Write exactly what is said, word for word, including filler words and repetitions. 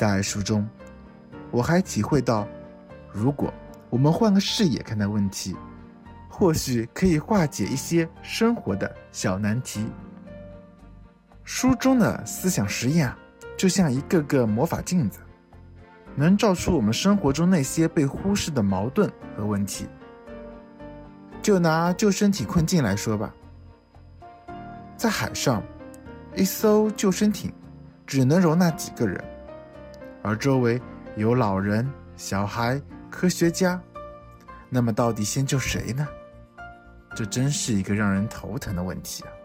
在书中，我还体会到，如果我们换个视野看待问题，或许可以化解一些生活的小难题。书中的思想实验啊，就像一个个魔法镜子，能照出我们生活中那些被忽视的矛盾和问题。就拿救生艇困境来说吧，在海上，一艘救生艇只能容纳几个人，而周围有老人、小孩、科学家，那么到底先救谁呢？这真是一个让人头疼的问题啊！